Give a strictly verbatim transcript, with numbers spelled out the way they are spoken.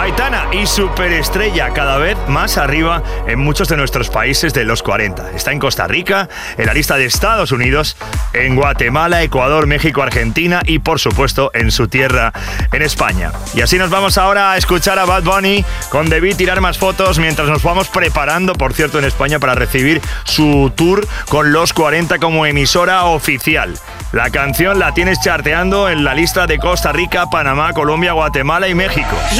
Aitana y superestrella cada vez más arriba en muchos de nuestros países de los cuarenta. Está en Costa Rica, en la lista de Estados Unidos, en Guatemala, Ecuador, México, Argentina y por supuesto en su tierra, en España. Y así nos vamos ahora a escuchar a Bad Bunny con Debí tirar más fotos mientras nos vamos preparando, por cierto, en España para recibir su tour con los cuarenta como emisora oficial. La canción la tienes charteando en la lista de Costa Rica, Panamá, Colombia, Guatemala y México.